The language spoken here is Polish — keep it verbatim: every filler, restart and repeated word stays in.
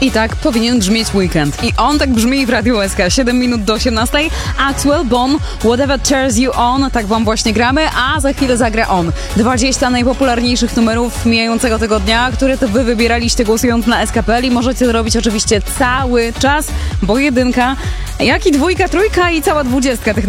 I tak powinien brzmieć weekend. I on tak brzmi w Radiu S K. siedem minut do osiemnastej. Axwell, Bon, Whatever Turns You On. Tak wam właśnie gramy, a za chwilę zagra on. dwadzieścia najpopularniejszych numerów mijającego tygodnia, które to wy wybieraliście głosując na S K kropka p l i możecie to robić oczywiście cały czas, bo jedynka, jak i dwójka, trójka i cała dwudziestka tych